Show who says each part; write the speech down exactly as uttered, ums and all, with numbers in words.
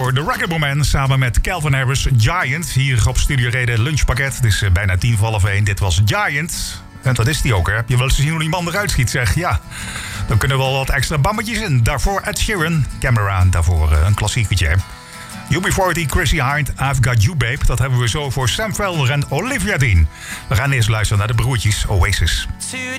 Speaker 1: hoor. The Record Man samen met Calvin Harris, Giant. Hier op Studio Reden lunchpakket. Het is bijna tien voor half één. Dit was Giant. En dat is die ook, hè? Heb je wel eens gezien hoe die man eruit schiet, zeg? Ja, dan kunnen wel wat extra bammetjes in. Daarvoor Ed Sheeran, Camera. Daarvoor uh, een klassieketje. U B forty, Chrissy Hind, I've Got You Babe. Dat hebben we zo voor Sam Felder en Olivia Dean. We gaan eerst luisteren naar de broertjes Oasis.
Speaker 2: Two